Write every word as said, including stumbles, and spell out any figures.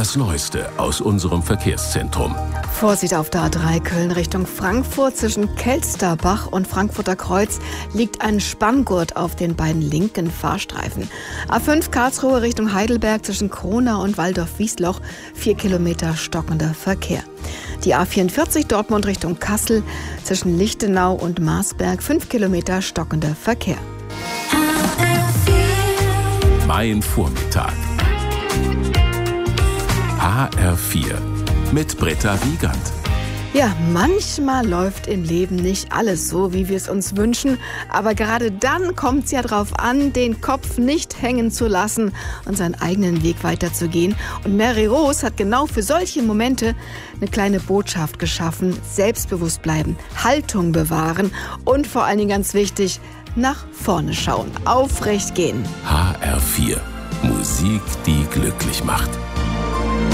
Das Neueste aus unserem Verkehrszentrum. Vorsicht auf der A drei Köln Richtung Frankfurt. Zwischen Kelsterbach und Frankfurter Kreuz liegt ein Spanngurt auf den beiden linken Fahrstreifen. A fünf Karlsruhe Richtung Heidelberg zwischen Kronau und Waldorf-Wiesloch. Vier Kilometer stockender Verkehr. Die A vierundvierzig Dortmund Richtung Kassel zwischen Lichtenau und Marsberg. Fünf Kilometer stockender Verkehr. Mein Vormittag. H R vier mit Britta Wiegand. Ja, manchmal läuft im Leben nicht alles so, wie wir es uns wünschen. Aber gerade dann kommt es ja darauf an, den Kopf nicht hängen zu lassen und seinen eigenen Weg weiterzugehen. Und Mary Rose hat genau für solche Momente eine kleine Botschaft geschaffen. Selbstbewusst bleiben, Haltung bewahren und vor allen Dingen ganz wichtig, nach vorne schauen, aufrecht gehen. H R vier. Musik, die glücklich macht.